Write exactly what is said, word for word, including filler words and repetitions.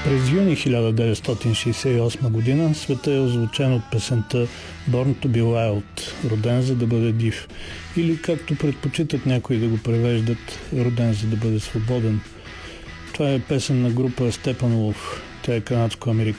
През юни хиляда деветстотин шейсет и осма година света е озвучен от песента Born to be Wild, роден за да бъде див, или както предпочитат някои да го превеждат, роден за да бъде свободен. Това е песен на група Steppenwolf. Тя е канадско-американска